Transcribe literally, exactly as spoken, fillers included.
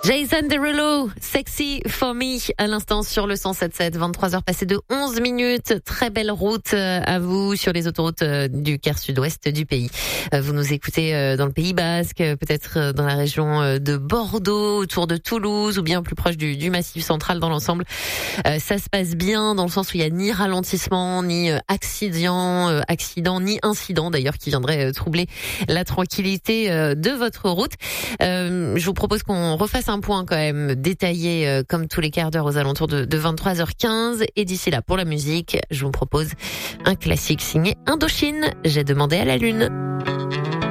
Jason Derulo, Sexy for Me, à l'instant sur le cent sept sept, vingt-trois heures passées de onze minutes. Très belle route à vous sur les autoroutes du quart sud-ouest du pays. Vous nous écoutez dans le Pays Basque, peut-être dans la région de Bordeaux, autour de Toulouse, ou bien plus proche du, du Massif central dans l'ensemble. Ça se passe bien dans le sens où il n'y a ni ralentissement, ni accident, accident, ni incident d'ailleurs qui viendrait troubler la tranquillité de votre route. Je vous propose qu'on refasse un point quand même détaillé euh, comme tous les quarts d'heure aux alentours de, de vingt-trois heures quinze. Et d'ici là, pour la musique, je vous propose un classique signé Indochine. J'ai demandé à la lune.